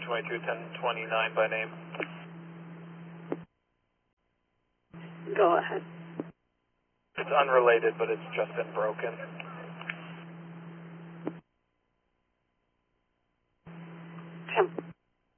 22 1029 by name. Go ahead. It's unrelated, but it's just been broken.